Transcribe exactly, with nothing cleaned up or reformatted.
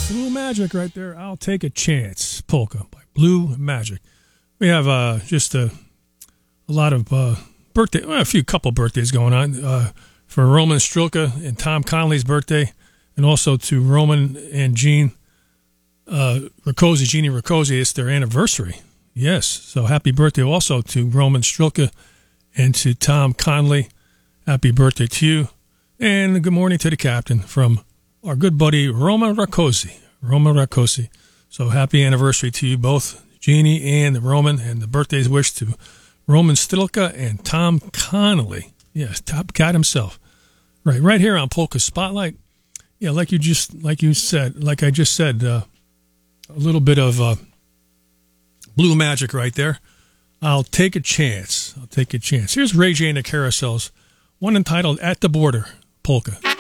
Blue Magic right there. I'll Take a Chance. Polka by Blue Magic. We have uh, just a, a lot of uh, birthday, well, a few couple birthdays going on uh, for Roman Strilka and Tom Connolly's birthday, and also to Roman and Jean uh, Rakosi, Jeannie Rakosi. It's their anniversary. Yes, so happy birthday also to Roman Strilka and to Tom Connolly. Happy birthday to you. And good morning to the captain from our good buddy Roman Rakosi. Roman Rakosi. So happy anniversary to you both, Jeannie and Roman, and the birthdays wish to Roman Strilka and Tom Connolly. Yes, Top Cat himself. Right, right here on Polka Spotlight. Yeah, like you just, like you said, like I just said, uh, a little bit of uh, Blue Magic right there. I'll Take a Chance. I'll Take a Chance. Here's Ray J and the Carousels. One entitled At the Border, Polka.